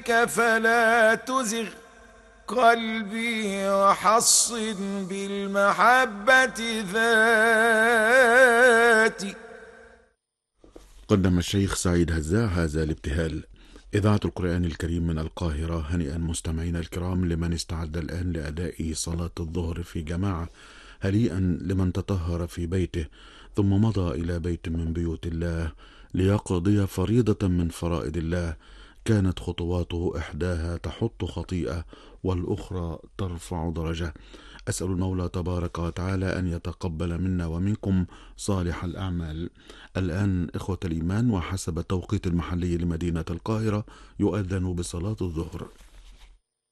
إليك فلا تزغ قلبي وحصن بالمحبة ذاتي. قدم الشيخ سعيد هزاع هذا الابتهال. إذاعة القرآن الكريم من القاهرة. هنيئا مستمعينا الكرام لمن استعد الآن لأداء صلاة الظهر في جماعة، هنيئا لمن تطهر في بيته ثم مضى إلى بيت من بيوت الله ليقضي فريضة من فرائض الله، كانت خطواته إحداها تحط خطيئة والأخرى ترفع درجة. أسأل المولى تبارك وتعالى أن يتقبل منا ومنكم صالح الأعمال. الآن إخوة الإيمان، وحسب التوقيت المحلي لمدينة القاهرة، يؤذن بصلاة الظهر.